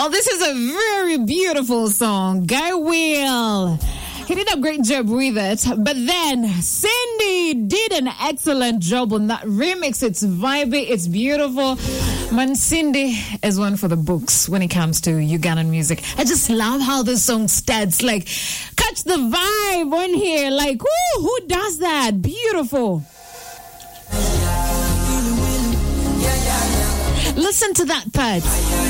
Well, this is a very beautiful song. Guy Will. He did a great job with it. But then Cindy did an excellent job on that remix. It's vibey. It's beautiful. Man, Cindy is one for the books when it comes to Ugandan music. I just love how this song starts. Like, catch the vibe on here. Like, ooh, who does that? Beautiful. Listen to that part.